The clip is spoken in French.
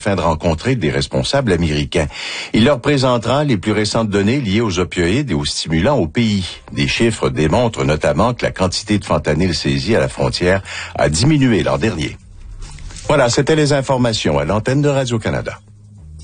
afin de rencontrer des responsables américains. Il leur présentera les plus récentes données liées aux opioïdes et aux stimulants au pays. Des chiffres démontrent notamment que la quantité de fentanyl saisie à la frontière a diminué l'an dernier. Voilà, c'était les informations à l'antenne de Radio-Canada.